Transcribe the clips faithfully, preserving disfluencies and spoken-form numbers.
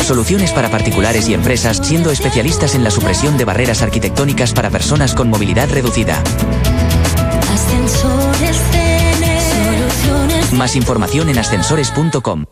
Soluciones para particulares y empresas, siendo especialistas en la supresión de barreras arquitectónicas para personas con movilidad reducida. Ascensores C N E. Soluciones. Más información en ascensores punto com.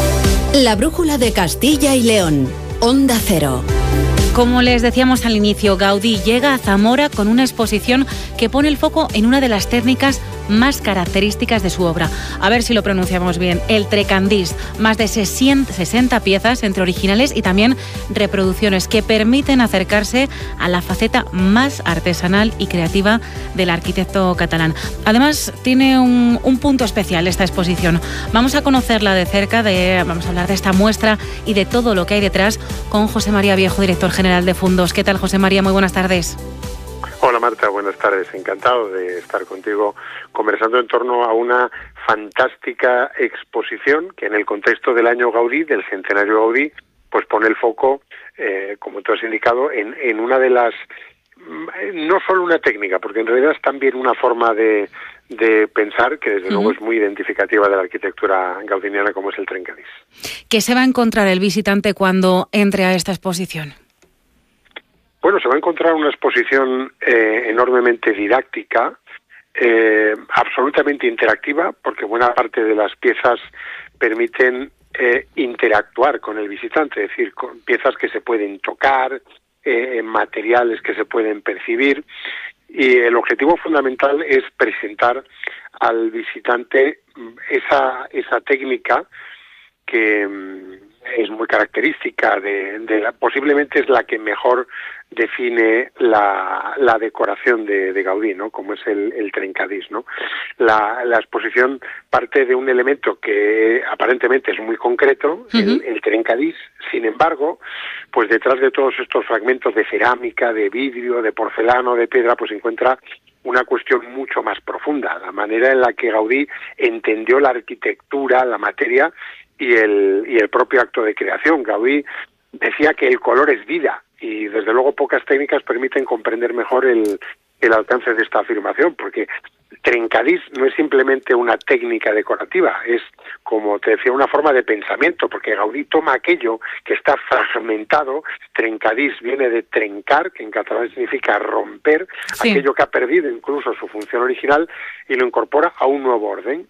La brújula de Castilla y León. Onda Cero. Como les decíamos al inicio, Gaudí llega a Zamora con una exposición que pone el foco en una de las técnicas más características de su obra. A ver si lo pronunciamos bien. El trecandís. Más de sesenta piezas entre originales y también reproducciones que permiten acercarse a la faceta más artesanal y creativa del arquitecto catalán. Además, tiene un, un punto especial esta exposición. Vamos a conocerla de cerca, de, vamos a hablar de esta muestra y de todo lo que hay detrás con José María Viejo, director general de Fundos. ¿Qué tal, José María? Muy buenas tardes. Hola Marta, buenas tardes. Encantado de estar contigo conversando en torno a una fantástica exposición que en el contexto del año Gaudí, del centenario Gaudí, pues pone el foco, eh, como tú has indicado, en, en una de las, no solo una técnica, porque en realidad es también una forma de, de pensar que desde uh-huh. luego es muy identificativa de la arquitectura gaudiniana, como es el trencadís. ¿Qué se va a encontrar el visitante cuando entre a esta exposición? Bueno, se va a encontrar una exposición eh, enormemente didáctica, eh, absolutamente interactiva, porque buena parte de las piezas permiten eh, interactuar con el visitante, es decir, con piezas que se pueden tocar, eh, materiales que se pueden percibir, y el objetivo fundamental es presentar al visitante esa, esa técnica que es muy característica de, de la, posiblemente es la que mejor define la, la decoración de, de Gaudí, ¿no? Como es el, el trencadís, ¿no? La, la exposición parte de un elemento que aparentemente es muy concreto, uh-huh. el, el trencadís. Sin embargo, pues detrás de todos estos fragmentos de cerámica, de vidrio, de porcelana, de piedra, pues se encuentra una cuestión mucho más profunda, la manera en la que Gaudí entendió la arquitectura, la materia y el, y el propio acto de creación. Gaudí decía que el color es vida, y desde luego pocas técnicas permiten comprender mejor el, el alcance de esta afirmación, porque trencadís no es simplemente una técnica decorativa, es, como te decía, una forma de pensamiento, porque Gaudí toma aquello que está fragmentado. Trencadís viene de trencar, que en catalán significa romper, sí. aquello que ha perdido incluso su función original, y lo incorpora a un nuevo orden.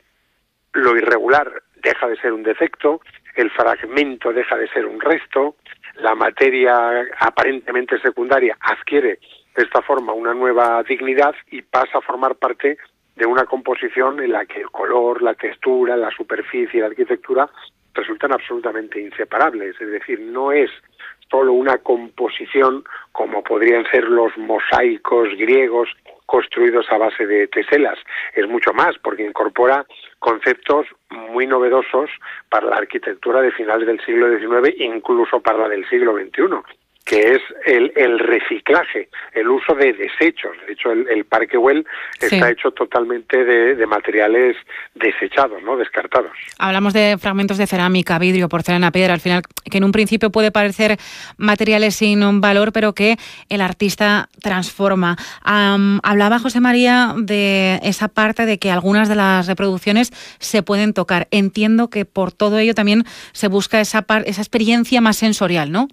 Lo irregular deja de ser un defecto, el fragmento deja de ser un resto, la materia aparentemente secundaria adquiere de esta forma una nueva dignidad y pasa a formar parte de una composición en la que el color, la textura, la superficie y la arquitectura resultan absolutamente inseparables. Es decir, no es solo una composición como podrían ser los mosaicos griegos construidos a base de teselas. Es mucho más, porque incorpora conceptos muy novedosos para la arquitectura de finales del siglo diecinueve, incluso para la del siglo veintiuno, que es el, el reciclaje, el uso de desechos. De hecho, el, el Parque Güell sí. está hecho totalmente de, de materiales desechados, ¿no? Descartados. Hablamos de fragmentos de cerámica, vidrio, porcelana, piedra, al final, que en un principio puede parecer materiales sin un valor, pero que el artista transforma. Um, hablaba José María de esa parte de que algunas de las reproducciones se pueden tocar. Entiendo que por todo ello también se busca esa, par, esa experiencia más sensorial, ¿no?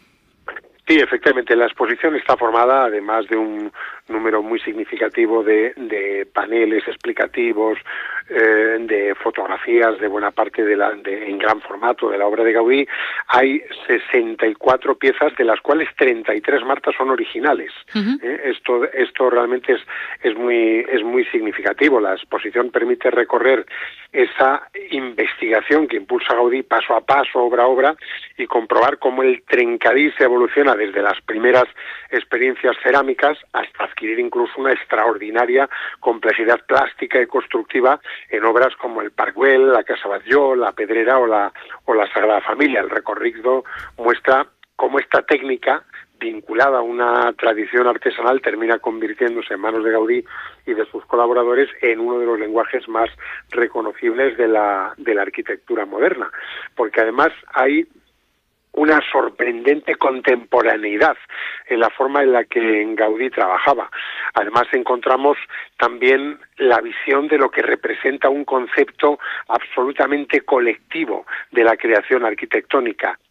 Sí, efectivamente, la exposición está formada, además de un número muy significativo de, de paneles explicativos, eh, de fotografías de buena parte de la, de, en gran formato de la obra de Gaudí. Hay sesenta y cuatro piezas, de las cuales treinta y tres, Marta, son originales. Uh-huh. Eh, esto, esto realmente es, es muy, es muy significativo. La exposición permite recorrer esa investigación que impulsa Gaudí paso a paso, obra a obra, y comprobar cómo el trencadís evoluciona desde las primeras experiencias cerámicas hasta adquirir incluso una extraordinaria complejidad plástica y constructiva en obras como el Parc Güell, la Casa Batlló, la Pedrera o la, o la Sagrada Familia. El recorrido muestra cómo esta técnica, vinculada a una tradición artesanal, termina convirtiéndose en manos de Gaudí y de sus colaboradores en uno de los lenguajes más reconocibles de la, de la arquitectura moderna, porque además hay una sorprendente contemporaneidad en la forma en la que Gaudí trabajaba. Además encontramos también la visión de lo que representa un concepto absolutamente colectivo de la creación arquitectónica,